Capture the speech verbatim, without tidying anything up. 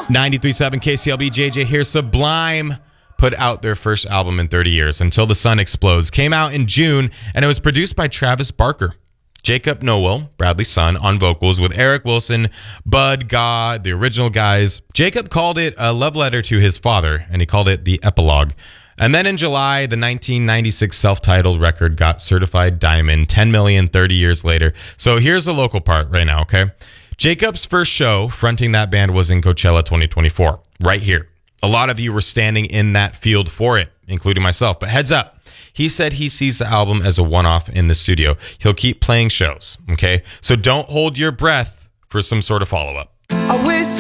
ninety-three point seven K C L B, J J here. Sublime put out their first album in thirty years, Until the Sun Explodes. Came out in June, and it was produced by Travis Barker. Jacob Noel, Bradley's son, on vocals with Eric Wilson, Bud, God, the original guys. Jacob called it a love letter to his father, and he called it the epilogue. And then in July, the nineteen ninety-six self-titled record got certified diamond, ten million thirty years later. So here's the local part right now, okay? Jacob's first show fronting that band was in Coachella twenty twenty-four, right here. A lot of you were standing in that field for it, including myself. But heads up, he said he sees the album as a one-off in the studio. He'll keep playing shows, okay? So don't hold your breath for some sort of follow-up. I wish